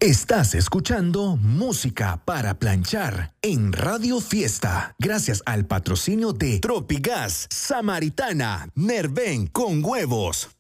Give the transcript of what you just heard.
Estás escuchando Música para Planchar en Radio Fiesta, gracias al patrocinio de Tropigas, Samaritana, Nerven con huevos,